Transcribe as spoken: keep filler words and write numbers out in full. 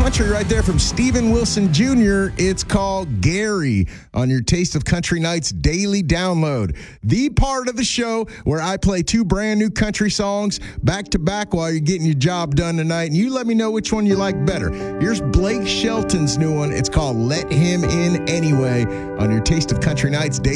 country right there from Steven Wilson Junior It's called Gary on your Taste of Country Nights daily download. The part of the show where I play two brand new country songs back to back while you're getting your job done tonight. And you let me know which one you like better. Here's Blake Shelton's new one. It's called Let Him In Anyway on your Taste of Country Nights daily.